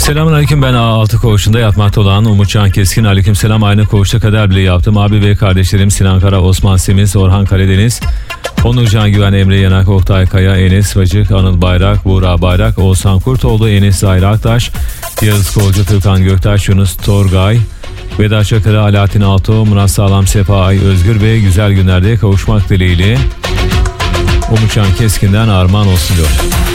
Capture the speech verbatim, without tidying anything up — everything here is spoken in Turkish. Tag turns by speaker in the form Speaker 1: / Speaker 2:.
Speaker 1: Selamünaleyküm, ben A altı koğuşunda yatmakta olan Umutcan Keskin. Aleykümselam, aynı koğuşta kader bile yaptım. Abi ve kardeşlerim Sinan Kara, Osman Semiz, Orhan Karadeniz, Onurcan Güven, Emre Yanak, Oktay Kaya, Enes Vacık, Anıl Bayrak, Buğra Bayrak, Oğuzhan Kurtoğlu, Enes Zahir Aktaş, Yağız Kolcu, Türkan Göktaş, Yunus Torgay, Vedat Çakır'a, Alaaddin Alto, Murat Sağlam, Sefa Ay Özgür ve güzel günlerde kavuşmak dileğiyle Umutcan Keskin'den armağan olsun diyor.